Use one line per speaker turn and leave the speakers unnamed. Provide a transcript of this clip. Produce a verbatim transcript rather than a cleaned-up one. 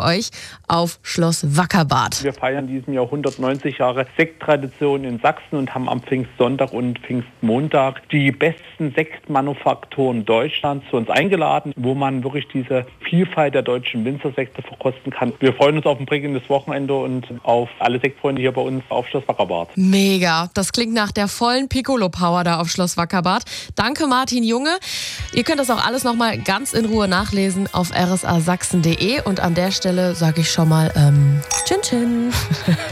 euch auf Schloss Wackerbarth.
Wir feiern diesem Jahr hundertneunzig Jahre Sekttradition in Sachsen und haben am Pfingstsonntag und Pfingstmontag die besten Sektmanufakturen Deutschlands zu uns eingeladen, wo man wirklich diese Vielfalt der deutschen Winzersekte verkosten kann. Wir freuen uns auf ein prägendes Wochenende und auf alle Sektfreunde hier bei uns auf Schloss Wackerbarth.
Mega, das klingt nach der vollen Piccolo-Power da auf Schloss Wackerbarth. Danke Martin Junge. Ihr könnt das auch alles nochmal ganz in Ruhe nachlesen auf r s a sachsen punkt d e und an der Stelle sage ich schon mal ähm, Tschin Tschin.